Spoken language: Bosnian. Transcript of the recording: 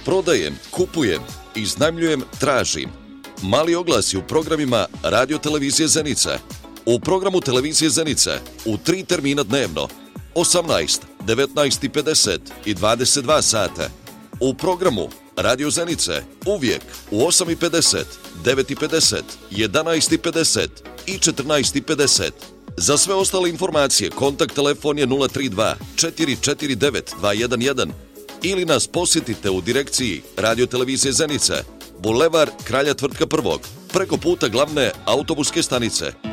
prodajem, kupujem, iznajmljujem, tražim. Mali oglasi u programima Radio Televizije Zenica. U programu Televizije Zenica u 3 termina dnevno, 18, 19:50 i 22 sata. U programu Radio Zenice uvijek u 8:50, 9:50, 11:50 i 14:50. Za sve ostale informacije kontakt telefon je 032 449 211 ili nas posjetite u direkciji Radio Televizije Zenica, Bulevar Kralja Tvrtka 1, preko puta glavne autobuske stanice.